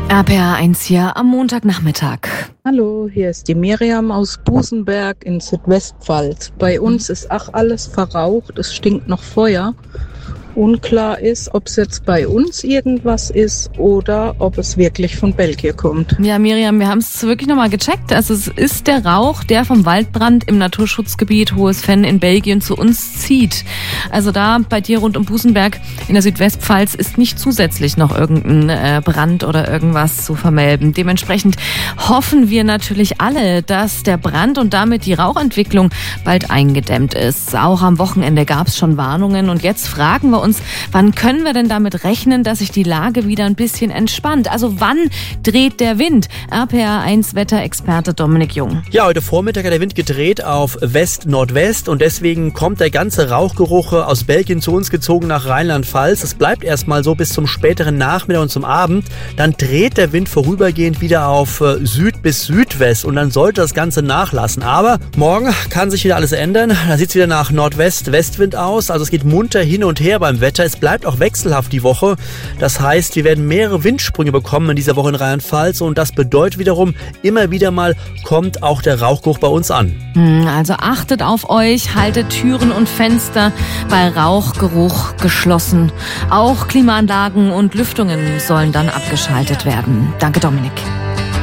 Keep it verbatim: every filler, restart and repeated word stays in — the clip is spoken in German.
R P R eins hier am Montagnachmittag. Hallo, hier ist die Miriam aus Busenberg in Südwestpfalz. Bei uns ist auch alles verraucht, es stinkt noch Feuer. Unklar ist, ob es jetzt bei uns irgendwas ist oder ob es wirklich von Belgien kommt. Ja, Miriam, wir haben es wirklich nochmal gecheckt. Also es ist der Rauch, der vom Waldbrand im Naturschutzgebiet Hohes Venn in Belgien zu uns zieht. Also da bei dir rund um Busenberg in der Südwestpfalz ist nicht zusätzlich noch irgendein äh, Brand oder irgendwas zu vermelden. Dementsprechend hoffen wir natürlich alle, dass der Brand und damit die Rauchentwicklung bald eingedämmt ist. Auch am Wochenende gab es schon Warnungen und jetzt fragen wir uns, wann können wir denn damit rechnen, dass sich die Lage wieder ein bisschen entspannt? Also wann dreht der Wind? R P R eins Wetterexperte Dominik Jung. Ja, heute Vormittag hat der Wind gedreht auf West-Nordwest und deswegen kommt der ganze Rauchgeruch aus Belgien zu uns gezogen nach Rheinland-Pfalz. Es bleibt erstmal so bis zum späteren Nachmittag und zum Abend. Dann dreht der Wind vorübergehend wieder auf Süd bis Südwest und dann sollte das Ganze nachlassen. Aber morgen kann sich wieder alles ändern. Da sieht es wieder nach Nordwest-Westwind aus. Also es geht munter hin und her beim Wetter. Es bleibt auch wechselhaft die Woche. Das heißt, wir werden mehrere Windsprünge bekommen in dieser Woche in Rheinland-Pfalz und das bedeutet wiederum, immer wieder mal kommt auch der Rauchgeruch bei uns an. Also achtet auf euch, haltet Türen und Fenster bei Rauchgeruch geschlossen. Auch Klimaanlagen und Lüftungen sollen dann abgeschaltet werden. Danke, Dominik.